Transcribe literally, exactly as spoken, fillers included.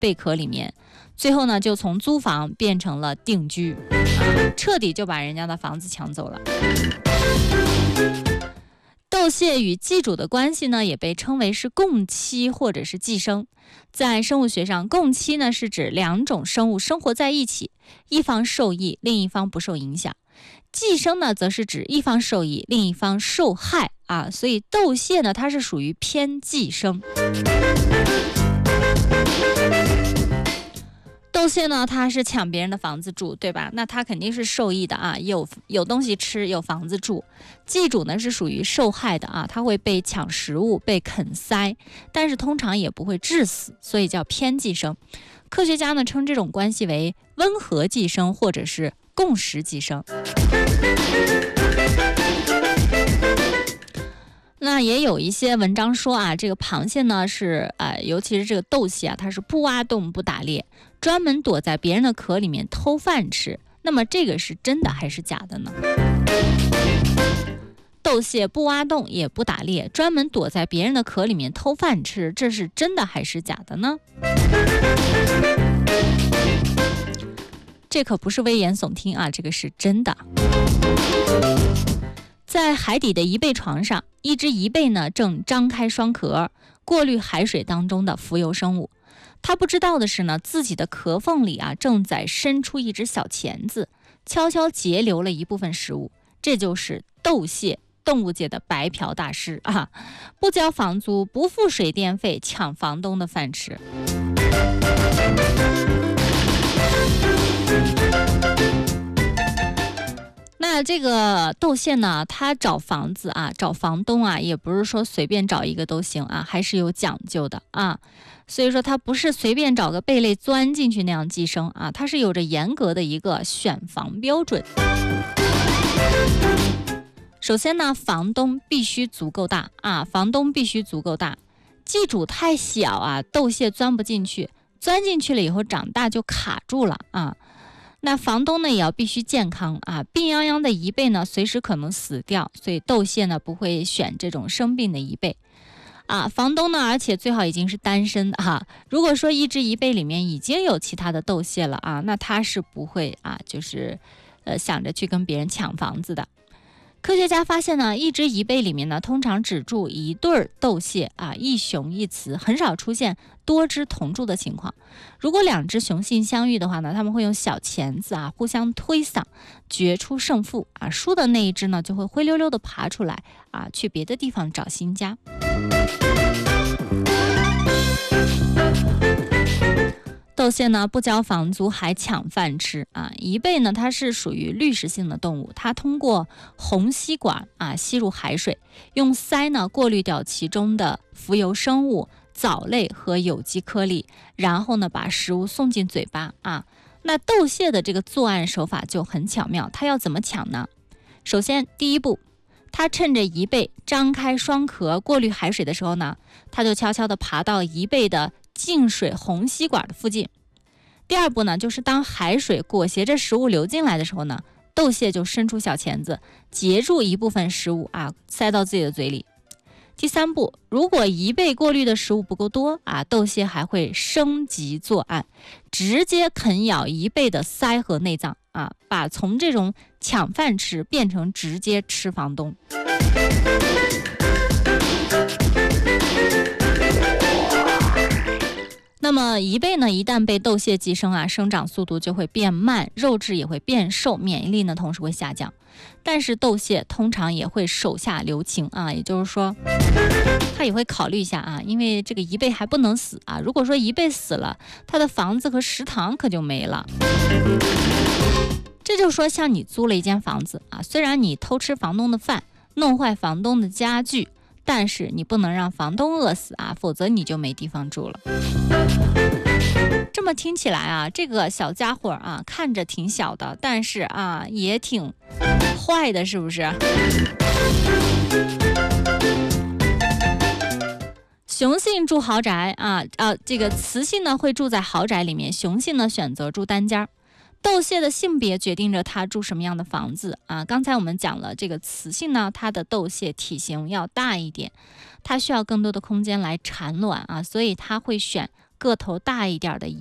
贝壳里面，最后呢就从租房变成了定居，啊、彻底就把人家的房子抢走了。斗蟹与寄主的关系呢，也被称为是共栖或者是寄生。在生物学上，共栖呢是指两种生物生活在一起，一方受益，另一方不受影响。寄生呢，则是指一方受益，另一方受害啊。所以斗蟹呢，它是属于偏寄生。斗蟹呢，它是抢别人的房子住，对吧？那它肯定是受益的啊，有有东西吃，有房子住。寄主呢是属于受害的啊，它会被抢食物，被啃腮，但是通常也不会致死，所以叫偏寄生。科学家呢称这种关系为温和寄生或者是共识寄生。那也有一些文章说啊，这个螃蟹呢是呃，尤其是这个斗蟹啊，它是不挖洞不打猎，专门躲在别人的壳里面偷饭吃。那么这个是真的还是假的呢？斗蟹不挖洞也不打猎，专门躲在别人的壳里面偷饭吃，这是真的还是假的呢？这可不是危言耸听啊，这个是真的。在海底的贻贝床上，一只贻贝呢正张开双壳，过滤海水当中的浮游生物。它不知道的是呢，自己的壳缝里啊正在伸出一只小钳子，悄悄截留了一部分食物。这就是斗蟹，动物界的白嫖大师啊！不交房租，不付水电费，抢房东的饭吃。那这个斗蟹呢，他找房子啊，找房东啊，也不是说随便找一个都行啊，还是有讲究的啊。所以说他不是随便找个贝类钻进去那样寄生啊，他是有着严格的一个选房标准。首先呢，房东必须足够大啊，房东必须足够大。寄主太小啊，斗蟹钻不进去，钻进去了以后长大就卡住了啊。那房东呢也要必须健康啊，病殃殃的贻贝呢随时可能死掉，所以斗蟹呢不会选这种生病的贻贝啊。房东呢而且最好已经是单身啊，如果说一只贻贝里面已经有其他的斗蟹了啊，那他是不会啊就是呃想着去跟别人抢房子的。科学家发现呢，一只贻贝里面呢，通常只住一对斗蟹啊，一雄一雌，很少出现多只同住的情况。如果两只雄性相遇的话呢，他们会用小钳子啊互相推搡，决出胜负啊。输的那一只呢，就会灰溜溜的爬出来啊，去别的地方找新家。斗蟹呢不交房租还抢饭吃啊！贻贝呢它是属于滤食性的动物，它通过虹吸管啊吸入海水，用鳃呢过滤掉其中的浮游生物、藻类和有机颗粒，然后呢把食物送进嘴巴啊。那斗蟹的这个作案手法就很巧妙，它要怎么抢呢？首先第一步，它趁着贻贝张开双壳过滤海水的时候呢，它就悄悄地爬到贻贝的净水虹吸管的附近。第二步呢，就是当海水裹挟着食物流进来的时候呢，斗蟹就伸出小钳子截住一部分食物啊，塞到自己的嘴里。第三步，如果贻贝过滤的食物不够多啊，斗蟹还会升级作案，直接啃咬贻贝的鳃和内脏啊，把从这种抢饭吃变成直接吃房东。那么贻贝呢，一旦被斗蟹寄生啊，生长速度就会变慢，肉质也会变瘦，免疫力呢同时会下降。但是斗蟹通常也会手下留情啊，也就是说他也会考虑一下啊，因为这个贻贝还不能死啊，如果说贻贝死了，他的房子和食堂可就没了。这就是说，像你租了一间房子啊，虽然你偷吃房东的饭，弄坏房东的家具，但是你不能让房东饿死啊，否则你就没地方住了。这么听起来啊，这个小家伙啊，看着挺小的，但是啊，也挺坏的，是不是？雄性住豪宅啊啊，这个雌性呢会住在豪宅里面，雄性呢选择住单间。斗蟹的性别决定着它住什么样的房子啊。刚才我们讲了，这个雌性呢，它的斗蟹体型要大一点，它需要更多的空间来产卵啊，所以它会选个头大一点的